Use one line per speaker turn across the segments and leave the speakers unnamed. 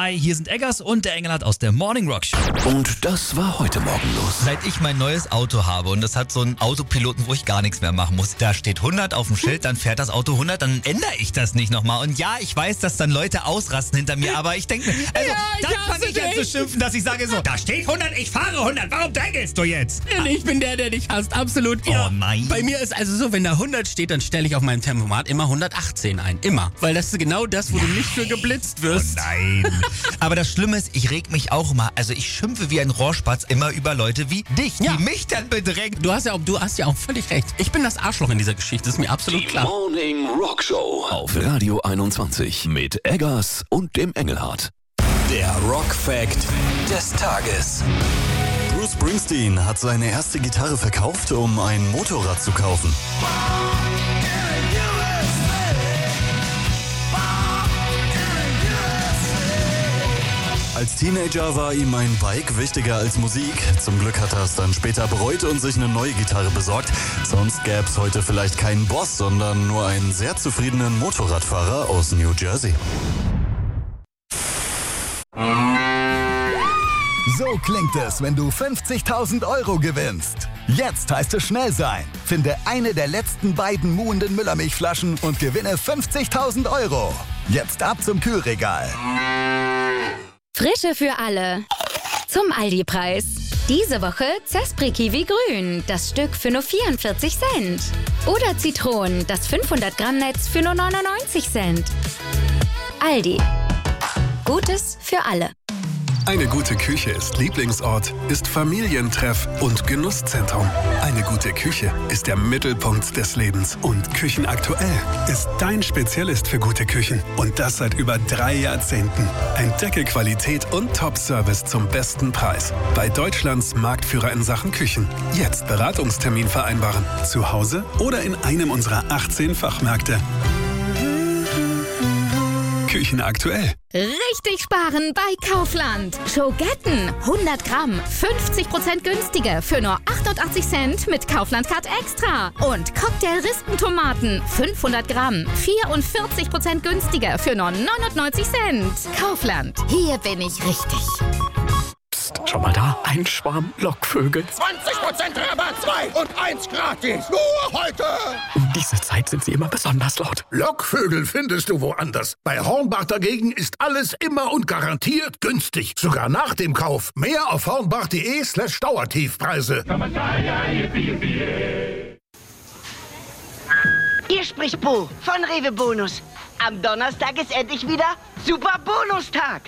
Hi, hier sind Eggers und der Engelhardt aus der Morning Rock Show.
Und das war heute Morgen los.
Seit ich mein neues Auto habe und das hat so einen Autopiloten, wo ich gar nichts mehr machen muss. Da steht 100 auf dem Schild, dann fährt das Auto 100, dann ändere ich das nicht nochmal. Und ja, ich weiß, dass dann Leute ausrasten hinter mir, aber ich denke mir, also dann fange ich an zu schimpfen, dass ich sage so, da steht 100, ich fahre 100, warum drängelst du jetzt?
Ich bin der dich hasst, absolut.
Oh nein.
Bei mir ist also so, wenn da 100 steht, dann stelle ich auf meinem Tempomat immer 118 ein. Immer. Weil das ist genau das, wo du nicht für geblitzt wirst.
Oh nein. Aber das Schlimme ist, ich reg mich auch immer. Also ich schimpfe wie ein Rohrspatz immer über Leute wie dich, die mich dann bedrängen.
Du hast ja auch völlig recht. Ich bin das Arschloch in dieser Geschichte, das ist mir absolut klar.
Morning Rock Show auf Radio 21 mit Eggers und dem Engelhardt. Der Rock Fact des Tages.
Bruce Springsteen hat seine erste Gitarre verkauft, um ein Motorrad zu kaufen. Als Teenager war ihm ein Bike wichtiger als Musik. Zum Glück hat er es dann später bereut und sich eine neue Gitarre besorgt. Sonst gäbe es heute vielleicht keinen Boss, sondern nur einen sehr zufriedenen Motorradfahrer aus New Jersey.
So klingt es, wenn du 50.000 € gewinnst. Jetzt heißt es schnell sein. Finde eine der letzten beiden muhenden Müllermilchflaschen und gewinne 50.000 €. Jetzt ab zum Kühlregal.
Frische für alle. Zum Aldi-Preis. Diese Woche Zespri Kiwi Grün, das Stück für nur 44 Cent. Oder Zitronen, das 500 Gramm Netz für nur 99 Cent. Aldi. Gutes für alle.
Eine gute Küche ist Lieblingsort, ist Familientreff und Genusszentrum. Eine gute Küche ist der Mittelpunkt des Lebens. Und Küchenaktuell ist dein Spezialist für gute Küchen. Und das seit über 3 Jahrzehnten. Entdecke Qualität und Top-Service zum besten Preis. Bei Deutschlands Marktführer in Sachen Küchen. Jetzt Beratungstermin vereinbaren. Zu Hause oder in einem unserer 18 Fachmärkte. Küchenaktuell.
Richtig sparen bei Kaufland. Schogetten 100 Gramm, 50% günstiger für nur 88 Cent mit Kaufland Card Extra. Und Cocktail-Rispentomaten 500 Gramm, 44% günstiger für nur 99 Cent. Kaufland, hier bin ich richtig.
Psst, schau mal da, ein Schwarm Lockvögel.
20% Rabatt, 2 und 1 gratis. Nur heute.
Um diese Zeit sind sie immer besonders laut.
Lockvögel findest du woanders. Bei Hornbach dagegen ist alles immer und garantiert günstig. Sogar nach dem Kauf. Mehr auf hornbach.de/Dauertiefpreise.
Hier spricht Bo von Rewe Bonus. Am Donnerstag ist endlich wieder Super Bonustag.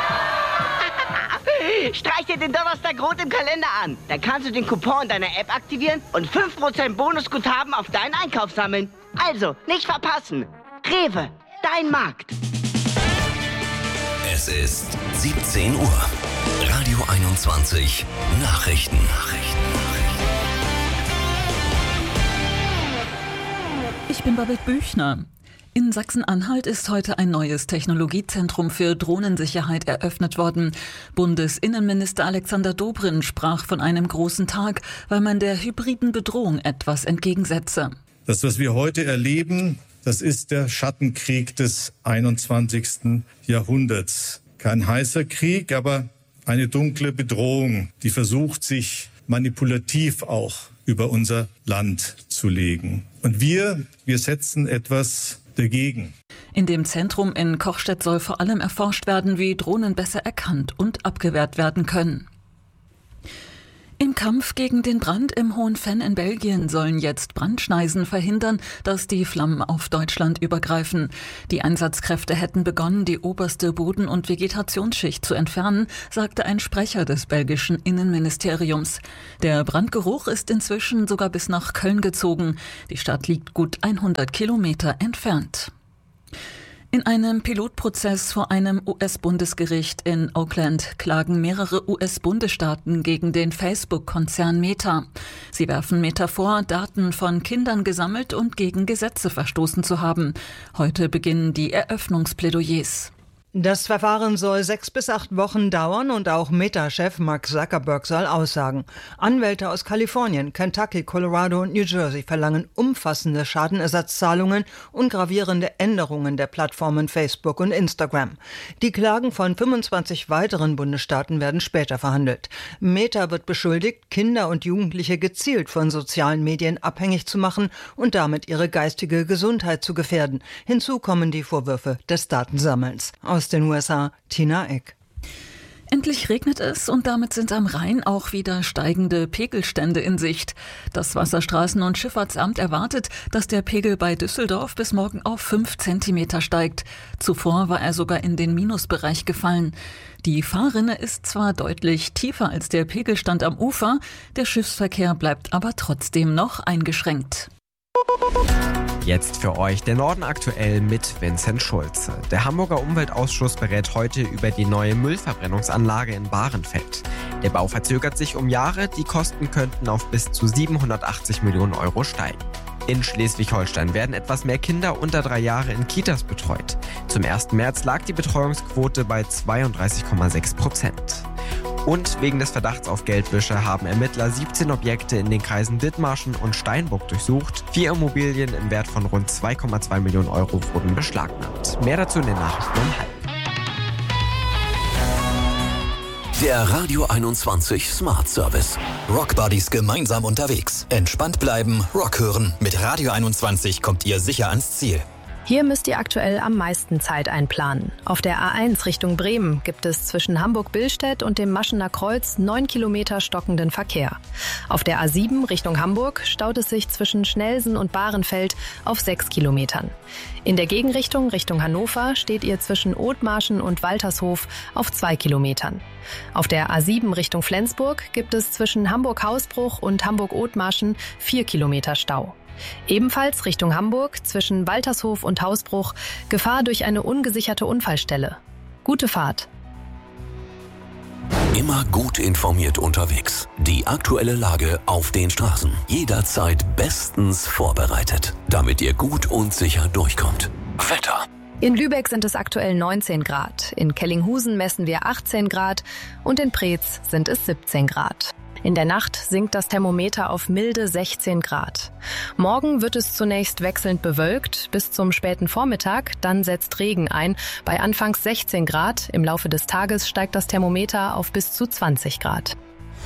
Streich dir den Donnerstag rot im Kalender an. Dann kannst du den Coupon in deiner App aktivieren und 5% Bonusguthaben auf deinen Einkauf sammeln. Also, nicht verpassen. Rewe, dein Markt.
Es ist 17 Uhr. Radio 21 Nachrichten.
Ich bin Babette Büchner. In Sachsen-Anhalt ist heute ein neues Technologiezentrum für Drohnensicherheit eröffnet worden. Bundesinnenminister Alexander Dobrindt sprach von einem großen Tag, weil man der hybriden Bedrohung etwas entgegensetze.
Das, was wir heute erleben, das ist der Schattenkrieg des 21. Jahrhunderts. Kein heißer Krieg, aber eine dunkle Bedrohung, die versucht, sich manipulativ auch über unser Land zu legen. Und wir setzen etwas dagegen.
In dem Zentrum in Kochstedt soll vor allem erforscht werden, wie Drohnen besser erkannt und abgewehrt werden können. Im Kampf gegen den Brand im Hohen Venn in Belgien sollen jetzt Brandschneisen verhindern, dass die Flammen auf Deutschland übergreifen. Die Einsatzkräfte hätten begonnen, die oberste Boden- und Vegetationsschicht zu entfernen, sagte ein Sprecher des belgischen Innenministeriums. Der Brandgeruch ist inzwischen sogar bis nach Köln gezogen. Die Stadt liegt gut 100 Kilometer entfernt. In einem Pilotprozess vor einem US-Bundesgericht in Oakland klagen mehrere US-Bundesstaaten gegen den Facebook-Konzern Meta. Sie werfen Meta vor, Daten von Kindern gesammelt und gegen Gesetze verstoßen zu haben. Heute beginnen die Eröffnungsplädoyers.
Das Verfahren soll 6 bis 8 Wochen dauern und auch Meta-Chef Mark Zuckerberg soll aussagen. Anwälte aus Kalifornien, Kentucky, Colorado und New Jersey verlangen umfassende Schadenersatzzahlungen und gravierende Änderungen der Plattformen Facebook und Instagram. Die Klagen von 25 weiteren Bundesstaaten werden später verhandelt. Meta wird beschuldigt, Kinder und Jugendliche gezielt von sozialen Medien abhängig zu machen und damit ihre geistige Gesundheit zu gefährden. Hinzu kommen die Vorwürfe des Datensammelns. Aus den USA, Tina Eck.
Endlich regnet es und damit sind am Rhein auch wieder steigende Pegelstände in Sicht. Das Wasserstraßen- und Schifffahrtsamt erwartet, dass der Pegel bei Düsseldorf bis morgen auf 5 Zentimeter steigt. Zuvor war er sogar in den Minusbereich gefallen. Die Fahrrinne ist zwar deutlich tiefer als der Pegelstand am Ufer, der Schiffsverkehr bleibt aber trotzdem noch eingeschränkt.
Jetzt für euch der Norden aktuell mit Vincent Schulze. Der Hamburger Umweltausschuss berät heute über die neue Müllverbrennungsanlage in Bahrenfeld. Der Bau verzögert sich um Jahre, die Kosten könnten auf bis zu 780 Millionen Euro steigen. In Schleswig-Holstein werden etwas mehr Kinder unter 3 Jahre in Kitas betreut. Zum 1. März lag die Betreuungsquote bei 32,6%. Und wegen des Verdachts auf Geldwäsche haben Ermittler 17 Objekte in den Kreisen Dithmarschen und Steinburg durchsucht. 4 Immobilien im Wert von rund 2,2 Millionen Euro wurden beschlagnahmt. Mehr dazu in den Nachrichten um 12:30.
Der Radio 21 Smart Service. Rock Buddies gemeinsam unterwegs. Entspannt bleiben, Rock hören. Mit Radio 21 kommt ihr sicher ans Ziel.
Hier müsst ihr aktuell am meisten Zeit einplanen. Auf der A1 Richtung Bremen gibt es zwischen Hamburg-Billstedt und dem Maschener Kreuz 9 Kilometer stockenden Verkehr. Auf der A7 Richtung Hamburg staut es sich zwischen Schnelsen und Bahrenfeld auf 6 Kilometern. In der Gegenrichtung Richtung Hannover steht ihr zwischen Othmarschen und Waltershof auf 2 Kilometern. Auf der A7 Richtung Flensburg gibt es zwischen Hamburg-Hausbruch und Hamburg-Othmarschen 4 Kilometer Stau. Ebenfalls Richtung Hamburg zwischen Waltershof und Hausbruch Gefahr durch eine ungesicherte Unfallstelle. Gute Fahrt.
Immer gut informiert unterwegs. Die aktuelle Lage auf den Straßen. Jederzeit bestens vorbereitet, damit ihr gut und sicher durchkommt. Wetter.
In Lübeck sind es aktuell 19 Grad. In Kellinghusen messen wir 18 Grad und in Preetz sind es 17 Grad. In der Nacht sinkt das Thermometer auf milde 16 Grad. Morgen wird es zunächst wechselnd bewölkt bis zum späten Vormittag, dann setzt Regen ein. Bei anfangs 16 Grad, im Laufe des Tages steigt das Thermometer auf bis zu 20 Grad.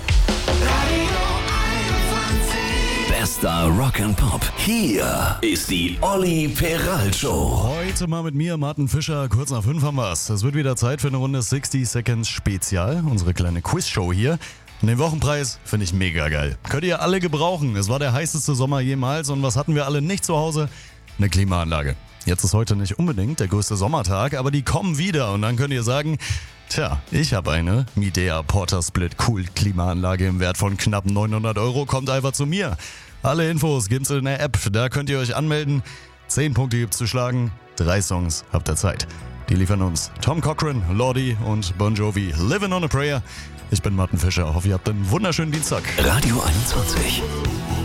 Bester Rock'n'Pop. Hier ist die Olli Peral Show.
Heute mal mit mir, Martin Fischer. Kurz nach 5 haben wir's. Es wird wieder Zeit für eine Runde 60 Seconds Spezial. Unsere kleine Quizshow hier. Und den Wochenpreis finde ich mega geil. Könnt ihr alle gebrauchen. Es war der heißeste Sommer jemals. Und was hatten wir alle nicht zu Hause? Eine Klimaanlage. Jetzt ist heute nicht unbedingt der größte Sommertag, aber die kommen wieder. Und dann könnt ihr sagen, tja, ich habe eine Midea Porter Split Cool Klimaanlage im Wert von knapp 900 Euro. Kommt einfach zu mir. Alle Infos gibt's in der App. Da könnt ihr euch anmelden. 10 Punkte gibt's zu schlagen. 3 Songs habt ihr Zeit. Die liefern uns Tom Cochrane, Lordi und Bon Jovi. Living on a Prayer. Ich bin Martin Fischer. Hoffe, ihr habt einen wunderschönen Dienstag.
Radio 21.